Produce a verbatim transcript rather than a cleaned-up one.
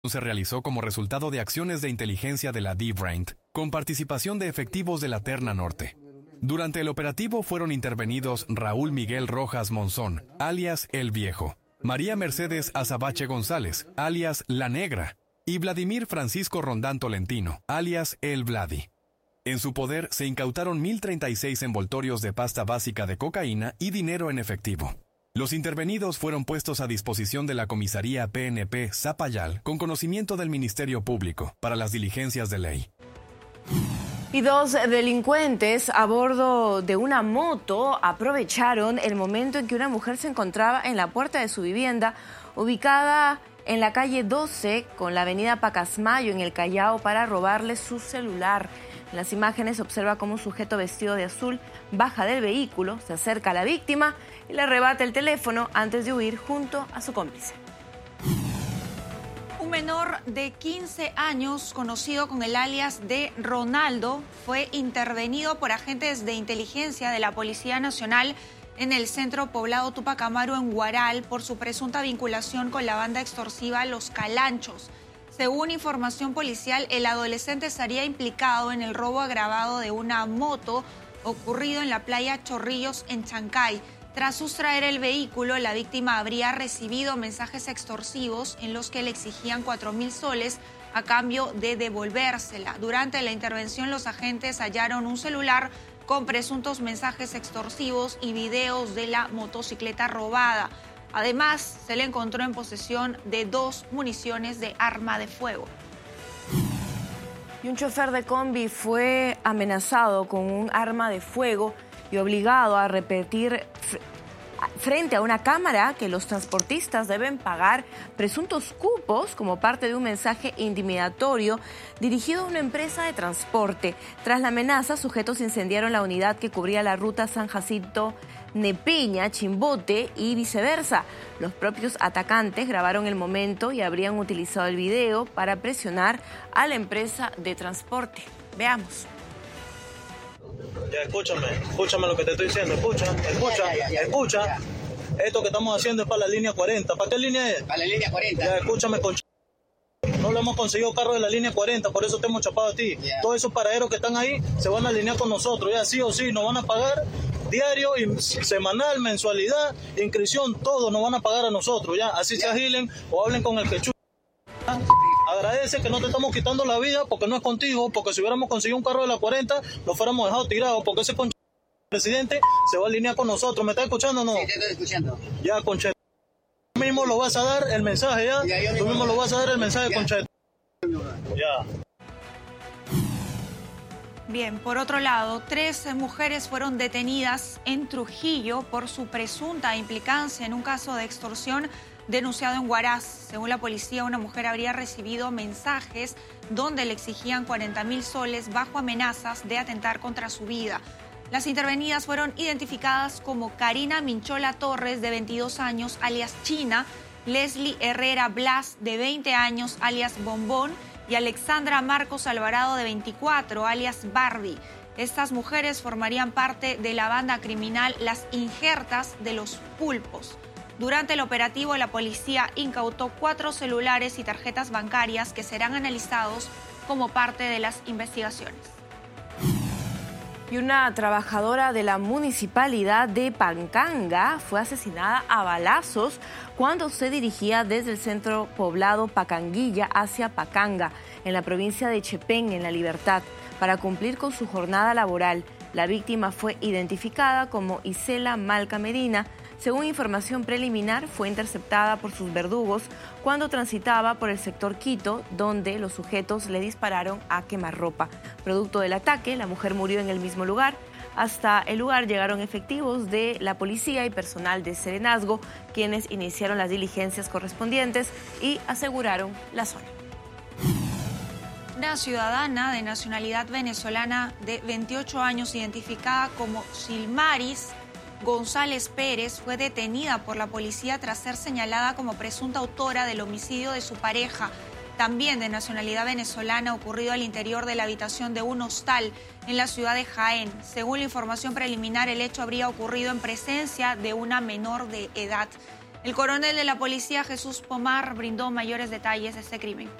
Se realizó como resultado de acciones de inteligencia de la D-Brain, con participación de efectivos de la Terna Norte. Durante el operativo fueron intervenidos Raúl Miguel Rojas Monzón, alias El Viejo, María Mercedes Azabache González, alias La Negra, y Vladimir Francisco Rondán Tolentino, alias El Vladi. En su poder se incautaron mil treinta y seis envoltorios de pasta básica de cocaína y dinero en efectivo. Los intervenidos fueron puestos a disposición de la comisaría P N P Zapayal con conocimiento del Ministerio Público para las diligencias de ley. Y dos delincuentes a bordo de una moto aprovecharon el momento en que una mujer se encontraba en la puerta de su vivienda, ubicada en la calle doce con la avenida Pacasmayo en el Callao, para robarle su celular. En las imágenes se observa cómo un sujeto vestido de azul baja del vehículo, se acerca a la víctima y le arrebata el teléfono antes de huir junto a su cómplice. Un menor de quince años, conocido con el alias de Ronaldo, fue intervenido por agentes de inteligencia de la Policía Nacional en el centro poblado Tupac Amaru en Huaral por su presunta vinculación con la banda extorsiva Los Calanchos. Según información policial, el adolescente estaría implicado en el robo agravado de una moto ocurrido en la playa Chorrillos en Chancay. Tras sustraer el vehículo, la víctima habría recibido mensajes extorsivos en los que le exigían cuatro mil soles a cambio de devolvérsela. Durante la intervención, los agentes hallaron un celular con presuntos mensajes extorsivos y videos de la motocicleta robada. Además, se le encontró en posesión de dos municiones de arma de fuego. Y un chofer de combi fue amenazado con un arma de fuego y obligado a repetir frente a una cámara que los transportistas deben pagar presuntos cupos como parte de un mensaje intimidatorio dirigido a una empresa de transporte. Tras la amenaza, sujetos incendiaron la unidad que cubría la ruta San Jacinto Nepeña, Chimbote y viceversa. Los propios atacantes grabaron el momento y habrían utilizado el video para presionar a la empresa de transporte. Veamos. Ya, escúchame, escúchame lo que te estoy diciendo, escucha, escucha, ya, ya, ya, escucha. Ya. Esto que estamos haciendo es para la línea cuarenta. ¿Para qué línea es? Para la línea cuarenta. Ya, escúchame, con no le hemos conseguido carro de la línea cuarenta, por eso te hemos chapado a ti. Yeah. Todos esos paraderos que están ahí se van a alinear con nosotros, ya sí o sí, nos van a pagar diario, y semanal, mensualidad, inscripción, todo nos van a pagar a nosotros, ya, así yeah. se agilen o hablen con el quechua. Agradece que no te estamos quitando la vida porque no es contigo, porque si hubiéramos conseguido un carro de la cuarenta, lo fuéramos dejado tirado, porque ese conche presidente se va a alinear con nosotros. ¿Me estás escuchando o no? Sí, te estoy escuchando. Ya, conche. Tú mismo lo vas a dar el mensaje, ¿ya? ya Tú mismo lo vas a dar el mensaje, ya. Conche. Ya. Bien, por otro lado, tres mujeres fueron detenidas en Trujillo por su presunta implicancia en un caso de extorsión denunciado en Huaraz. Según la policía, una mujer habría recibido mensajes donde le exigían cuarenta mil soles bajo amenazas de atentar contra su vida. Las intervenidas fueron identificadas como Karina Minchola Torres, de veintidós años, alias China, Leslie Herrera Blas, de veinte años, alias Bombón, y Alexandra Marcos Alvarado, de veinticuatro, alias Barbie. Estas mujeres formarían parte de la banda criminal Las Injertas de los Pulpos. Durante el operativo, la policía incautó cuatro celulares y tarjetas bancarias que serán analizados como parte de las investigaciones. Y una trabajadora de la municipalidad de Pancanga fue asesinada a balazos cuando se dirigía desde el centro poblado Pacanguilla hacia Pacanga, en la provincia de Chepén, en La Libertad, para cumplir con su jornada laboral. La víctima fue identificada como Isela Malca Medina. Según información preliminar, fue interceptada por sus verdugos cuando transitaba por el sector Quito, donde los sujetos le dispararon a quemarropa. Producto del ataque, la mujer murió en el mismo lugar. Hasta el lugar llegaron efectivos de la policía y personal de Serenazgo, quienes iniciaron las diligencias correspondientes y aseguraron la zona. Una ciudadana de nacionalidad venezolana de veintiocho años, identificada como Silmaris González Pérez, fue detenida por la policía tras ser señalada como presunta autora del homicidio de su pareja, también de nacionalidad venezolana, ocurrido al interior de la habitación de un hostal en la ciudad de Jaén. Según la información preliminar, el hecho habría ocurrido en presencia de una menor de edad. El coronel de la policía, Jesús Pomar, brindó mayores detalles de este crimen.